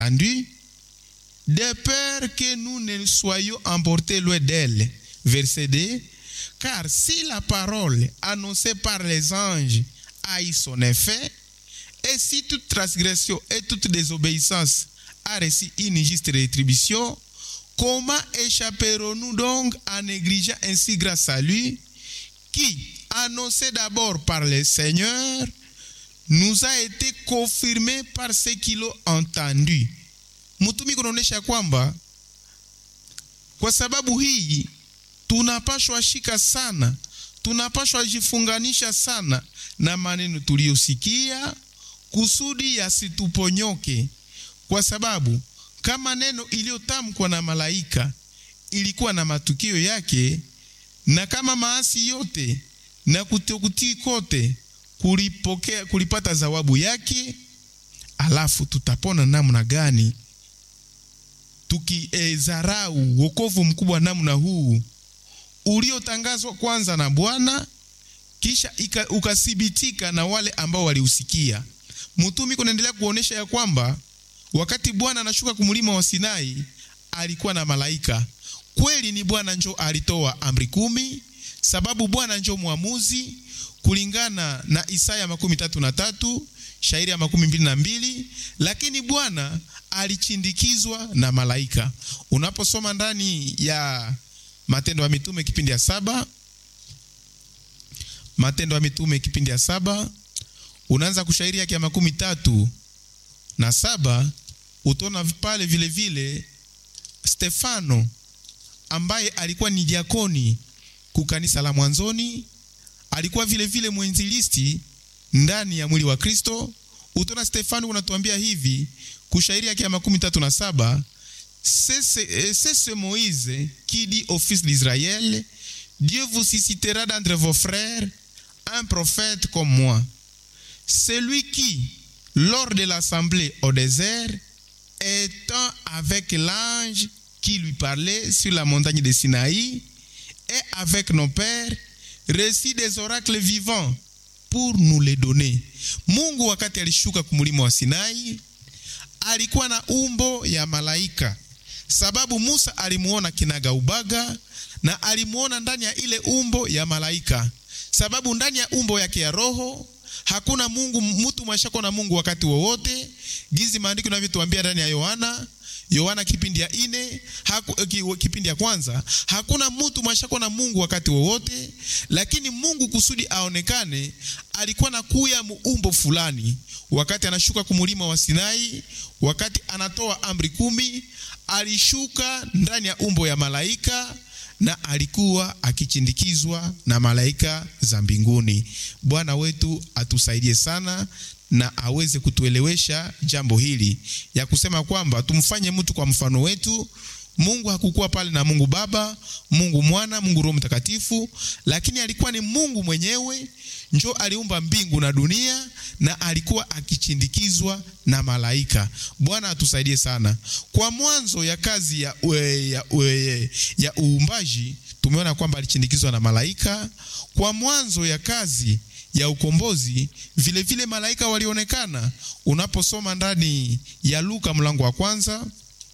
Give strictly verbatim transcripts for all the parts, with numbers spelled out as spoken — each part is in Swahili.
entendu, de peur que nous ne soyons emportés loin d'elle. Verset deux. Car si la parole annoncée par les anges a eu son effet, et si toute transgression et toute désobéissance a reçu une juste rétribution, comment échapperons-nous donc en négligeant ainsi grâce à lui, qui, annoncé d'abord par le Seigneur, nous a été confirmé par ceux qui l'ont entendu. Mutumi kunaonesha kwamba kwa sababu hii tunapashwa shika sana, tunapashwa jifunganisha sana na maneno tuliyosikia kusudi yasituponyoke, kwa sababu kama neno iliyotamkwa na malaika ilikuwa na matukio yake, na kama maasi yote na kutokutii kote kulipokea kulipata zawabu yake, alafu tutapona namna gani tukizarau e, wokovu mkubwa namna huu uliotangazwa kwanza na Bwana kisha ika, ukasibitika na wale ambao waliusikia. Mtumi kunaendelea kuonesha ya kwamba wakati Bwana anashuka kumlima wa Sinai alikuwa na malaika. Kweli ni Bwana njo alitoa amri kumi, sababu Bwana njo muamuzi kulingana na Isaya makumi tatu na tatu, shairi ya makumi mbili na mbili, lakini Bwana alichindikizwa na malaika. Unaposoma ndani ya Matendo ya Mitume kipindi ya saba, Matendo ya Mitume kipindi ya saba, unaanza kushairi yake ya makumi tatu na saba, utaona pale vile vile Stefano ambaye alikuwa ni diakoni kukanisa la mwanzoni, alikuwa vile vile mwinjilisti ndani ya mwili wa Kristo. Utaona Stefano unatuambia hivi kushairi yake ya makumi tatu na saba, c'est ce Moïse qui dit aux fils d'Israël, Dieu vous suscitera d'entre vos frères un prophète comme moi. Celui qui, lors de l'assemblée au désert, étant avec l'ange qui lui parlait sur la montagne de Sinaï, et avec nos pères, récit des oracles vivants pour nous les donner. Mungu wakati alishuka kumulima wa Sinai, alikuwa na umbo ya malaika, sababu Musa alimuona kinaga ubaga na alimuona ndani ya ile umbo ya malaika, sababu ndani ya umbo yake ya roho hakuna Mungu, mtu mashako na Mungu wakati wowote. Gizi maandiko yanavyotuambia ndani ya Yohana Yohana kipindi ya ine, haku, kipindi ya kwanza, hakuna mtu mashako na Mungu wakati wowote, lakini Mungu kusudi aonekane alikuwa na kuya muumbo fulani. Wakati anashuka kumulima wa Sinai, wakati anatoa amri kumi, alishuka ndani ya umbo ya malaika na alikuwa akichindikizwa na malaika za mbinguni. Bwana wetu atusaidie sana na aweze kutuelewesha jambo hili ya kusema kwamba tumfanye mtu kwa mfano wetu. Mungu hakukuwa pale na Mungu Baba, Mungu Mwana, Mungu Roho Mtakatifu, lakini alikuwa ni Mungu mwenyewe njo aliumba mbingu na dunia, na alikuwa akichindikizwa na malaika. Bwana atusaidie sana. Kwa mwanzo ya kazi ya ue, ya, ue, ya uumbaji tumeona kwamba alichindikizwa na malaika. Kwa mwanzo ya kazi ya ukombozi vile vile malaika walionekana. Unaposoma ndani ya Luka mlango wa kwanza,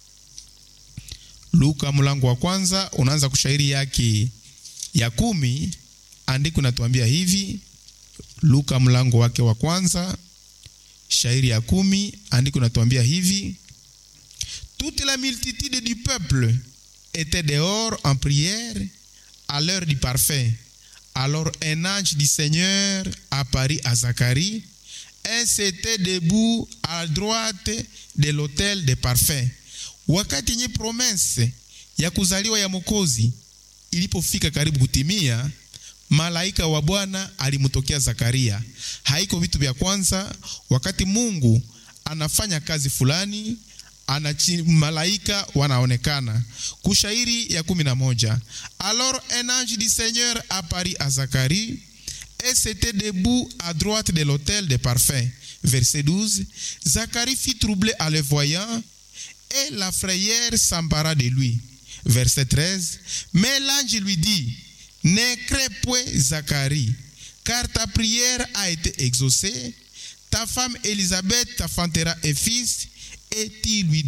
Luka mlango wa kwanza unaanza kushairi yake ya kumi, andiko natuambia hivi. Luka mlango wake wa kwanza shairi ya kumi, andiko natuambia hivi: toute la multitude du peuple était dehors en prière à l'heure du parfum. Alors un ange du Seigneur apparut à Zacharie, et s'était debout à droite de l'autel de parfum. Wakati nye promesse ya kuzaliwa ya Mwokozi ilipofika karibu kutimia, malaika wa Bwana alimtokea Zakaria. Haiko vitu vya kwanza wakati Mungu anafanya kazi fulani, anachi malaika wanaonekana. Kushairi ya kumi na moja. Alors un ange du Seigneur apparut à Zacharie, et s'était debout à droite de l'autel de parfum. Verset douze. Zacharie fut troublé en le voyant, et la frayeur s'empara de lui. Verset treize. Mais l'ange lui dit: ne crains point, Zacharie, car ta prière a été exaucée. Ta femme Élisabeth t'enfantera un fils, et il lui